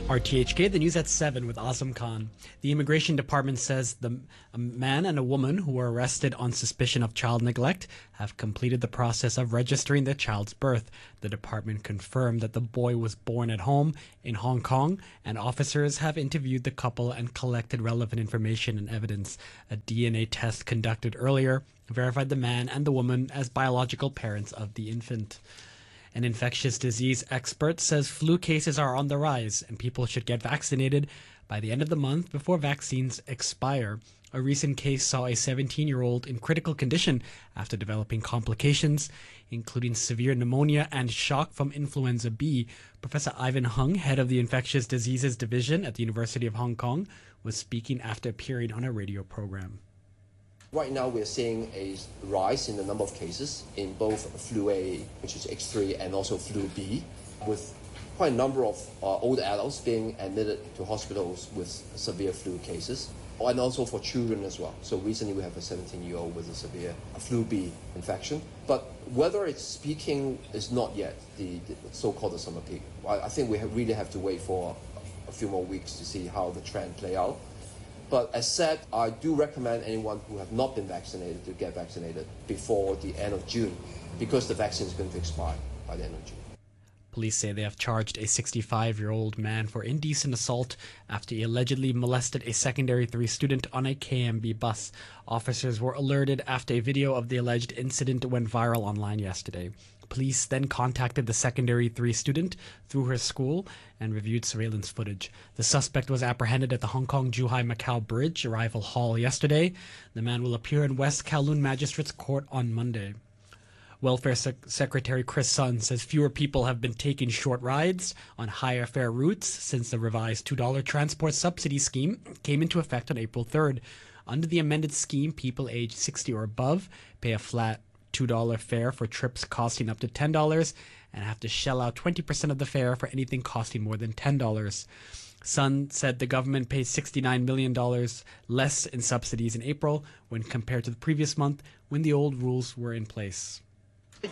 RTHK, the news at 7 with Azam Khan. The Immigration Department says a man and a woman who were arrested on suspicion of child neglect have completed the process of registering their child's birth. The department confirmed that the boy was born at home in Hong Kong, and officers have interviewed the couple and collected relevant information and evidence. A DNA test conducted earlier verified the man and the woman as biological parents of the infant. An infectious disease expert says flu cases are on the rise and people should get vaccinated by the end of the month before vaccines expire. A recent case saw a 17-year-old in critical condition after developing complications, including severe pneumonia and shock from influenza B. Professor Ivan Hung, head of the Infectious Diseases Division at the University of Hong Kong, was speaking after appearing on a radio program. Right now, we're seeing a rise in the number of cases in both flu A, which is H3, and also flu B, with quite a number of older adults being admitted to hospitals with severe flu cases, and also for children as well. So recently, we have a 17-year-old with a severe flu B infection. But whether it's peaking is not yet the so-called the summer peak. I think we really have to wait for a few more weeks to see how the trend play out. But as said, I do recommend anyone who have not been vaccinated to get vaccinated before the end of June, because the vaccine is going to expire by the end of June. Police say they have charged a 65-year-old man for indecent assault after he allegedly molested a secondary 3 student on a KMB bus. Officers were alerted after a video of the alleged incident went viral online yesterday. Police then contacted the secondary 3 student through her school and reviewed surveillance footage. The suspect was apprehended at the Hong Kong-Zhuhai-Macau Bridge Arrival Hall yesterday. The man will appear in West Kowloon Magistrates Court on Monday. Welfare Secretary Chris Sun says fewer people have been taking short rides on higher fare routes since the revised $2 transport subsidy scheme came into effect on April 3rd. Under the amended scheme, people aged 60 or above pay a flat $2 fare for trips costing up to $10 and have to shell out 20% of the fare for anything costing more than $10. Sun said the government paid $69 million less in subsidies in April when compared to the previous month when the old rules were in place. If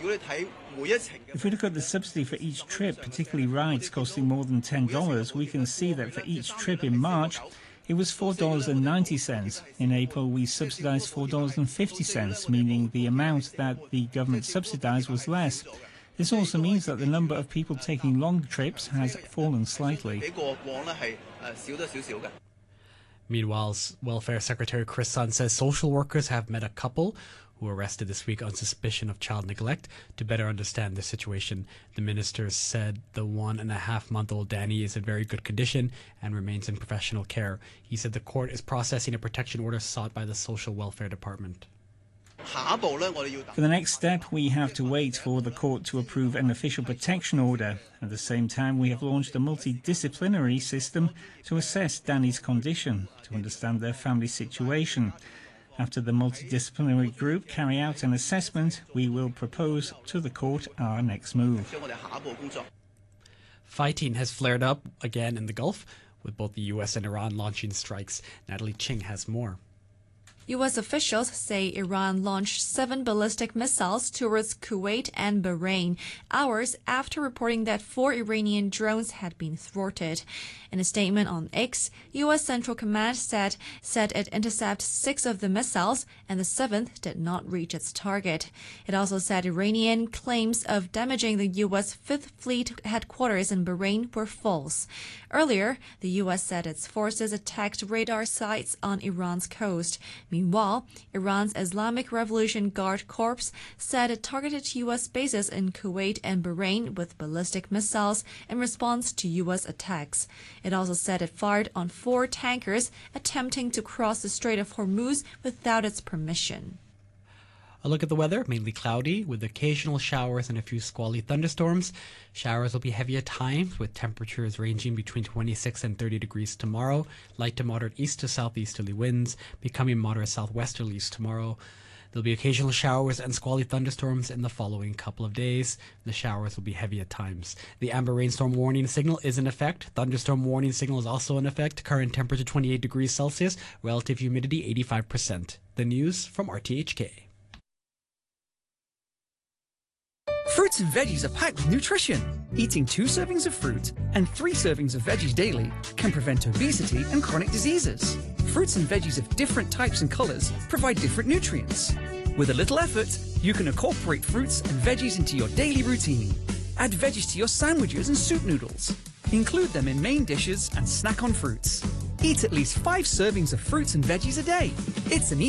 we look at the subsidy for each trip, particularly rides costing more than $10, we can see that for each trip in March, it was $4.90. In April, we subsidized $4.50, meaning the amount that the government subsidized was less. This also means that the number of people taking long trips has fallen slightly. Meanwhile, Welfare Secretary Chris Sun says social workers have met a couple who were arrested this week on suspicion of child neglect to better understand the situation. The minister said the 1.5-month-old Danny is in very good condition and remains in professional care. He said the court is processing a protection order sought by the Social Welfare Department. For the next step, we have to wait for the court to approve an official protection order. At the same time, we have launched a multidisciplinary system to assess Danny's condition, to understand their family situation. After the multidisciplinary group carry out an assessment, we will propose to the court our next move. Fighting has flared up again in the Gulf, with both the U.S. and Iran launching strikes. Natalie Ching has more. U.S. officials say Iran launched 7 ballistic missiles towards Kuwait and Bahrain, hours after reporting that 4 Iranian drones had been thwarted. In a statement on X, U.S. Central Command said it intercepted 6 of the missiles and the 7th did not reach its target. It also said Iranian claims of damaging the U.S. 5th Fleet headquarters in Bahrain were false. Earlier, the U.S. said its forces attacked radar sites on Iran's coast. Meanwhile, Iran's Islamic Revolution Guard Corps said it targeted U.S. bases in Kuwait and Bahrain with ballistic missiles in response to U.S. attacks. It also said it fired on 4 tankers attempting to cross the Strait of Hormuz without its permission. A look at the weather, mainly cloudy with occasional showers and a few squally thunderstorms. Showers will be heavy at times with temperatures ranging between 26 and 30 degrees tomorrow. Light to moderate east to southeasterly winds, becoming moderate southwesterlies tomorrow. There'll be occasional showers and squally thunderstorms in the following couple of days. The showers will be heavy at times. The amber rainstorm warning signal is in effect. Thunderstorm warning signal is also in effect. Current temperature 28 degrees Celsius. Relative humidity 85%. The news from RTHK. Fruits Fruits and veggies are packed with nutrition. Eating 2 servings of fruit and 3 servings of veggies daily can prevent obesity and chronic diseases. Fruits and veggies of different types and colours provide different nutrients. With a little effort, you can incorporate fruits and veggies into your daily routine. Add veggies to your sandwiches and soup noodles. Include them in main dishes and snack on fruits. Eat at least 5 servings of fruits and veggies a day. It's an